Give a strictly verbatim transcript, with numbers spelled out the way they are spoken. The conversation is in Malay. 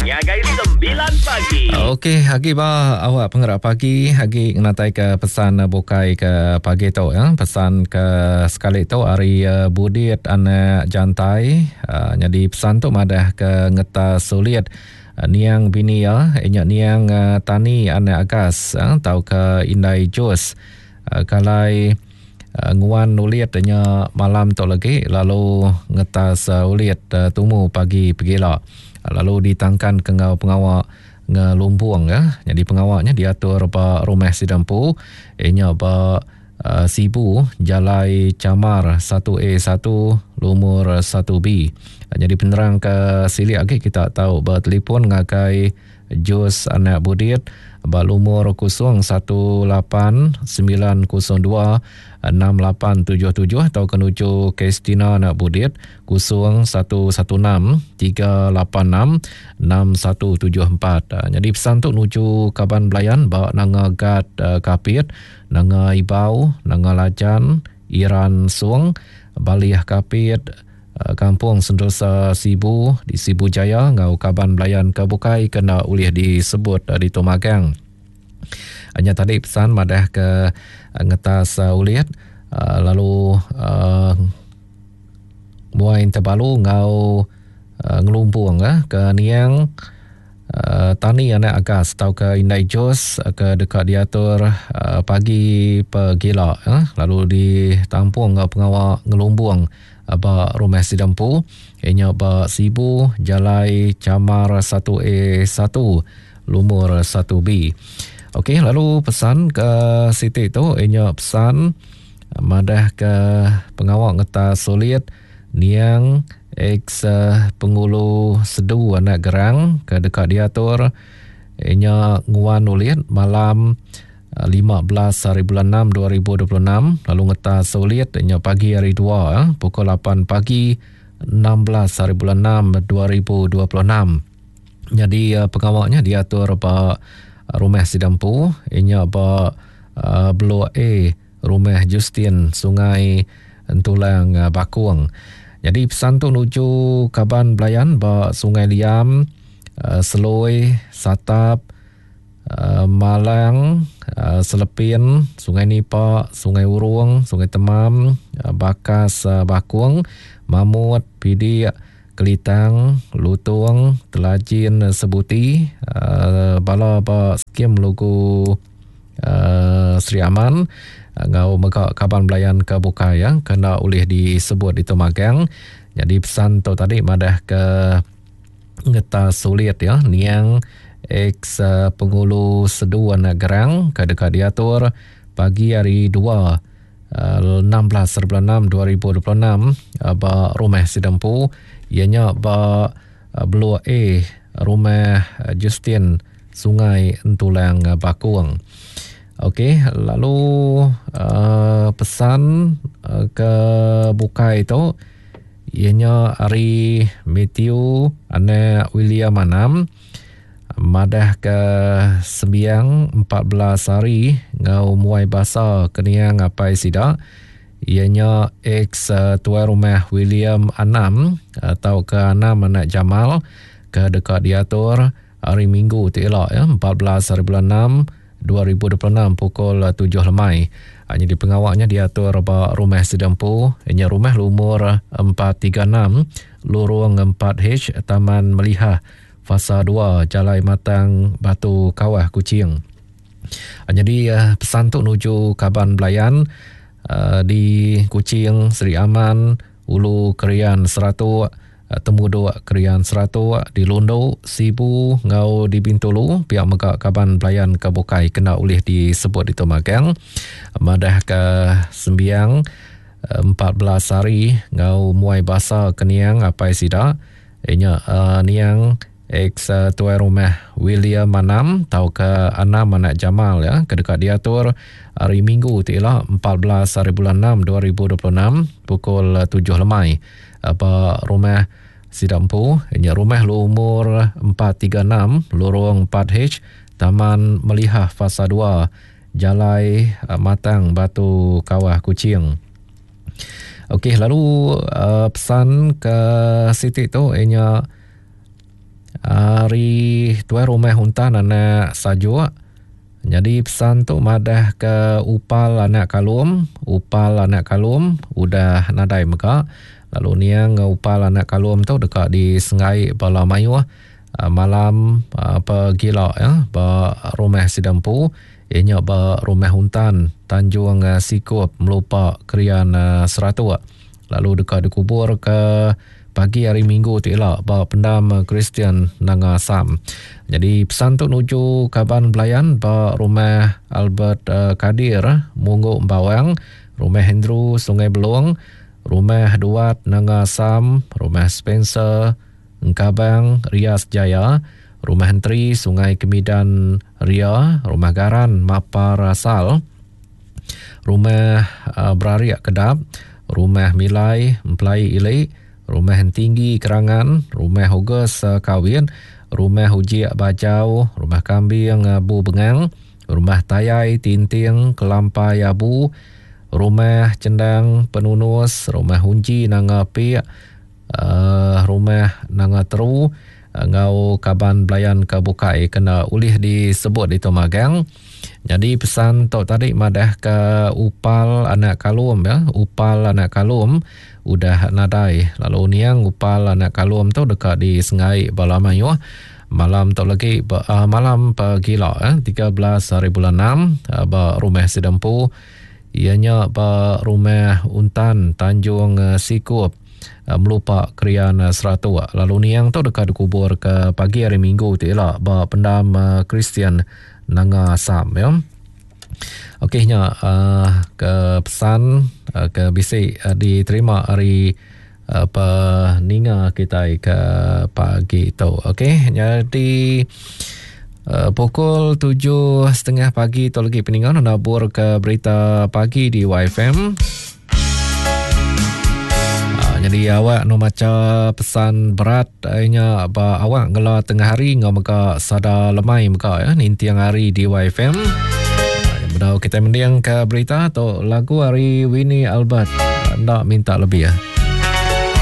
Siagai sembilan pagi. Okey, Hagi ba awak pengerak pagi, Hagi ngatai ke pesan bukai ke pagi tu ya. Pesan ke sekali tu hari uh, budit anak jantai. Uh, jadi pesan tu madah ke ngeta sulit uh, niang bini ya, inyak niang uh, tani anak agas uh, tau ke indai jos. Uh, kalai uh, nguan ulit nya malam tu lagi lalu ngetas uh, ulit uh, tumu pagi pegila. Lalu ditangkan ke ngau pengawak ngelumpuang ya. Jadi pengawaknya diatur ba rumah sidampu inya ba uh, Sibu Jalai Camar satu A satu Lumur satu B. Jadi penerang ke sili lagi kita tahu ba telefon ngakai Jos anak budit ba lumur kosong satu lapan sembilan kosong dua enam lapan tujuh tujuh atau kenuju Kestina anak budit kosong satu satu enam tiga lapan enam enam satu tujuh empat. Jadi pesan tu nuju Kaban Belayan ba nanga gad uh, kapit nanga ibau nanga lajan Iran Suang Baliah kapit uh, Kampung Sentosa Sibu di Sibu Jaya ngau Kaban Belayan Kebukai kena ulih disebut uh, di Tomagang. Hanya tadi pesan madah ke uh, ngetas uh, uliat uh, lalu uh, muain terbalu ngau uh, ngelumpung uh, ke niang uh, tani anak agas tau ke indai jos uh, ke dekat diatur uh, pagi pegila uh, lalu ditampung ngau pengawak ngelumpung uh, ba rumah sidampu inya ba Sibu Jalai Camar satu A satu Lumur satu B. Okey, lalu pesan ke Siti tu inya pesan madah ke pengawak ngeta sulit niang ex uh, pengulu sedu anak gerang ke dekat diatur inya nguan ulit malam uh, lima belas hari bulan enam dua ribu dua puluh enam lalu ngeta sulit inya pagi hari dua uh, pukul lapan pagi enam belas hari bulan enam dua ribu dua puluh enam. Jadi uh, pengawaknya diatur ba rumah sidampu inya ba uh, Blok A rumah Justin Sungai Entulang uh, Bakuang. Jadi pesan tu nuju Kaban Belayan ba Sungai Liam uh, Seloi Satap uh, Malang uh, Selepin Sungai Nipa Sungai Urung Sungai Temam uh, Bakas uh, Bakuang Mamut Pidi Kelitang, Lutung, Telajin, Sebuti, uh, bala ba skim logo uh, Sri Aman, uh, ngau mega Kaban Belayan ke Bukai yang kena oleh disebut di Tomagang. Jadi pesan tu tadi madah ke ngeta sulit ya, niang ex uh, pengulu sedu anak gerang ke dekat diatur pagi hari dua uh, enam belas bulan enam dua ribu dua puluh enam uh, ba rumah sidampu ianya ba uh, Blok A rumah uh, Justin Sungai Entulang uh, Bakuang. Okey, lalu uh, pesan uh, ke Bukai itu ianya hari Matthew anak William Anam madah ke sembiang empat belas hari ngau muai basa keniang apai sida ianya ex uh, tuan rumah William Anam atau ke Anam anak Jamal ke dekat diatur hari Minggu tu elok ya empat belas hari bulan enam dua ribu dua puluh enam pukul tujuh lemai. Hanya di pengawaknya diatur ba rumah sidampu ianya rumah lumur empat tiga enam lorong empat H Taman Melihah Fasa dua Jalai Matang Batu Kawah Kuching. Jadi uh, pesan tu nuju Kaban Belayan uh, di Kuching, Seri Aman, Ulu Kerian Seratu, uh, Temudu Kerian Seratu, di Londo, Sibu, ngau di Bintulu, pihak Megak Kaban Belayan ke Bukai kena oleh disebut di Tomagang. Madah ke sembiang uh, empat belas hari ngau muai basa keniang apai sida inya uh, niang ex uh, tuan rumah William Manam tau ke Anam anak Jamal ya ke dekat diatur hari Minggu tu ialah empat belas hari bulan enam dua ribu dua puluh enam pukul tujuh lemai apa rumah sidampu ini rumah lumur empat tiga enam lorong empat H Taman Melihah Fasa dua Jalai uh, Matang Batu Kawah Kuching. Okey, lalu uh, pesan ke Siti tu ianya Hari tuai rumah huntan anak sajuk. Jadi pesan tu madah ke upal anak kalum, upal anak kalum udah nadai meka. Lalu niang upal anak kalum tu dekat di Sengai Bala Mayu uh, malam apa uh, gila ya, ba rumah Sidampu, ianya ba rumah huntan Tanjung uh, Sikup melupa Krian uh, Seratu. Lalu dekat dikubur ke pagi hari Minggu tu ialah ba pendam Kristian Nanga Sam. Jadi pesan tu nuju Kaban Belayan ba rumah Albert uh, Kadir Mungu Mbawang, rumah Hendru Sungai Beluang, rumah Duat Nanga Sam, rumah Spencer Ngkabang Rias Jaya, rumah Hentri Sungai Kemidan Ria, rumah Garan Mapar Sal, rumah uh, Berariak Kedap, rumah Milai Mempelai Ilai, rumah Tinggi Kerangan, rumah Hoges uh, Kawin, rumah Hujiak Bajau, rumah Kambing Abu Bengang, rumah Tayai Tinting Kelampai Abu, rumah Cendang Penunus, rumah Hunji Nanga Pi, uh, rumah Nanga Teru, uh, ngau Kaban Belayan Kabukai kena ulih disebut di Tomagang. Jadi pesan tok tadi madah ke upal anak kalum ya, upal anak kalum udah nadai. Lalu niang upal anak kalum tu dekat di Sengai Bala Mayu. Malam tu lagi uh, malam pagi lah eh, tiga belas hari bulan enam uh, ba rumah Sidampu, ianya ba rumah Untan Tanjung uh, Sikup uh, melupa Krian uh, Seratu. Lalu niang tu dekat dikubur ke pagi hari Minggu tu ialah ba pendam Kristian uh, Nanga Sam ya. Okeynya uh, ke pesan uh, ke bisik uh, diterima hari apa uh, ninga kita ke pagi tu. Okey, jadi uh, pukul tujuh setengah pagi tu lagi peningan nabur ke berita pagi di Y F M. Jadi awak no maca pesan berat ianya ba awak ngela tengah hari ngau maka sada lemai maka ya nintiang hari di Y F M. Bedau kita mendiang ke berita atau lagu hari Winnie Albert. Ndak minta lebih ya.